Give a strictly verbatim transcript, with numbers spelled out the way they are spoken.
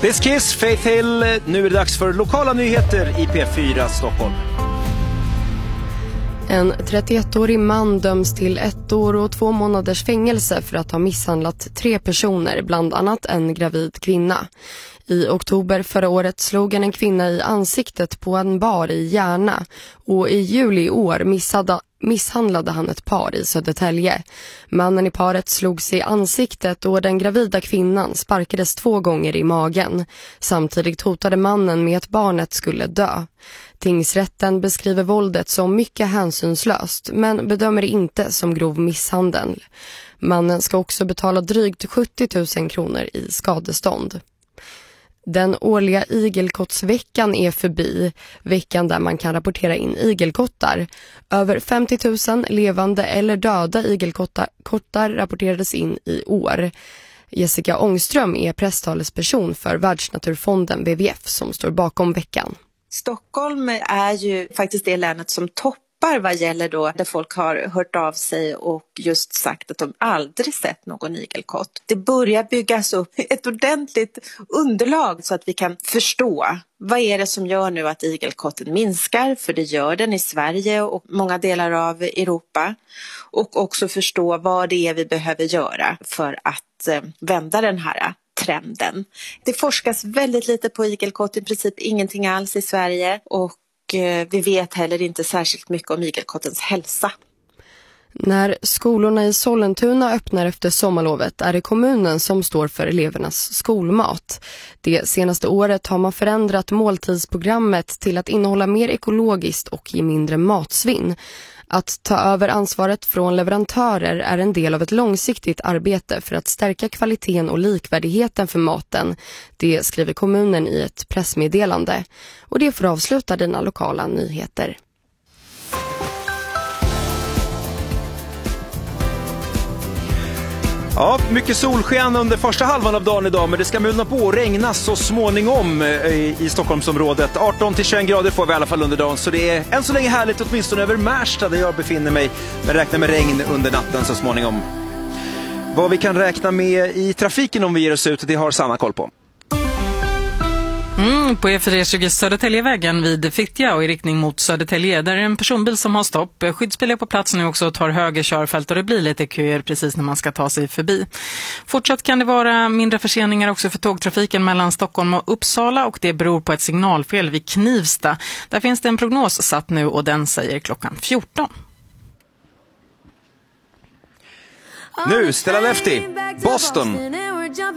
This Kiss, Faith Hill. Nu är det dags för lokala nyheter i P fyra Stockholm. En trettioettårig man döms till ett år och två månaders fängelse för att ha misshandlat tre personer, bland annat en gravid kvinna. I oktober förra året slog han en kvinna i ansiktet på en bar i Järna och i juli i år missade, misshandlade han ett par i Södertälje. Mannen i paret slog sig i ansiktet och den gravida kvinnan sparkades två gånger i magen. Samtidigt hotade mannen med att barnet skulle dö. Tingsrätten beskriver våldet som mycket hänsynslöst men bedömer det inte som grov misshandel. Mannen ska också betala drygt sjuttio tusen kronor i skadestånd. Den årliga igelkottsveckan är förbi, veckan där man kan rapportera in igelkottar. Över femtio tusen levande eller döda igelkottar rapporterades in i år. Jessica Ångström är presstalesperson för Världsnaturfonden W W F som står bakom veckan. Stockholm är ju faktiskt det länet som toppar vad gäller då där folk har hört av sig och just sagt att de aldrig sett någon igelkott. Det börjar byggas upp ett ordentligt underlag så att vi kan förstå vad är det som gör nu att igelkotten minskar, för det gör den i Sverige och många delar av Europa, och också förstå vad det är vi behöver göra för att eh, vända den här trenden. Det forskas väldigt lite på igelkott, i princip ingenting alls i Sverige, och vi vet heller inte särskilt mycket om igelkottens hälsa. När skolorna i Sollentuna öppnar efter sommarlovet är det kommunen som står för elevernas skolmat. Det senaste året har man förändrat måltidsprogrammet till att innehålla mer ekologiskt och ge mindre matsvinn. Att ta över ansvaret från leverantörer är en del av ett långsiktigt arbete för att stärka kvaliteten och likvärdigheten för maten. Det skriver kommunen i ett pressmeddelande. Och det får avsluta dina lokala nyheter. Ja, mycket solsken under första halvan av dagen idag, men det ska mulna på och regna så småningom i, i Stockholmsområdet. arton till tjugoett grader får vi i alla fall under dagen, så det är än så länge härligt, åtminstone över Märsta där jag befinner mig, men räknar med regn under natten så småningom. Vad vi kan räkna med i trafiken om vi ger oss ut, det har Sanna koll på. Mm, på E fyra tjugo Södertäljevägen vid Fittja och i riktning mot Södertälje. Där är en personbil som har stopp. Skyddsbil är på plats nu också och tar höger körfält, och det blir lite köer precis när man ska ta sig förbi. Fortsatt kan det vara mindre förseningar också för tågtrafiken mellan Stockholm och Uppsala, och det beror på ett signalfel vid Knivsta. Där finns det en prognos satt nu och den säger klockan fjorton. Nu, Stella Lefty, Boston.